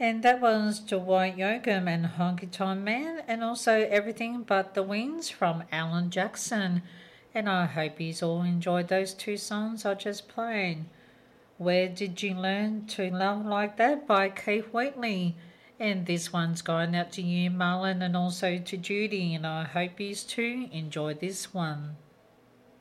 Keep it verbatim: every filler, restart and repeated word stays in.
And that was Dwight Yoakam and Honky Tonk Man, and also Everything But the Winds from Alan Jackson. And I hope you all enjoyed those two songs I just played. Where Did You Learn to Love Like That by Keith Wheatley. And this one's going out to you, Marlon, and also to Judy. And I hope you too enjoyed this one.